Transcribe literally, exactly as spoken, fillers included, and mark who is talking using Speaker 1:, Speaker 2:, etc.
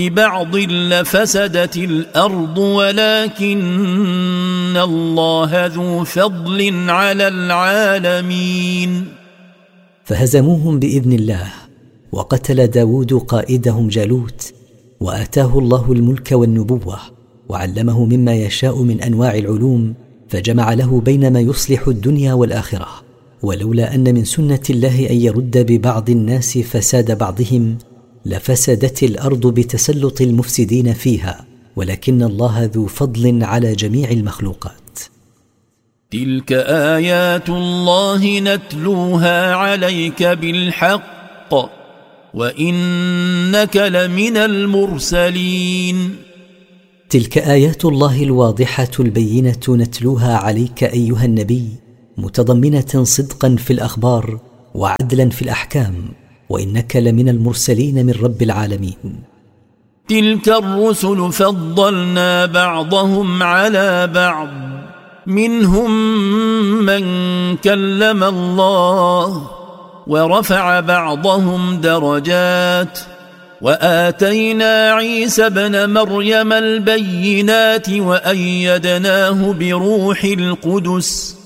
Speaker 1: بعض لفسدت الأرض ولكن الله ذو فضل على العالمين.
Speaker 2: فهزموهم بإذن الله، وقتل داود قائدهم جالوت، وآتاه الله الملك والنبوة، وعلمه مما يشاء من أنواع العلوم، فجمع له بين ما يصلح الدنيا والآخرة. ولولا أن من سنة الله أن يرد ببعض الناس فساد بعضهم لفسدت الأرض بتسلط المفسدين فيها، ولكن الله ذو فضل على جميع المخلوقات.
Speaker 1: تلك آيات الله نتلوها عليك بالحق وإنك لمن المرسلين.
Speaker 2: تلك آيات الله الواضحة البينة نتلوها عليك أيها النبي، متضمنة صدقا في الأخبار وعدلا في الأحكام، وإنك لمن المرسلين من رب العالمين.
Speaker 1: تلك الرسل فضلنا بعضهم على بعض، منهم من كلم الله ورفع بعضهم درجات، وآتينا عيسى ابن مريم البينات وأيدناه بروح القدس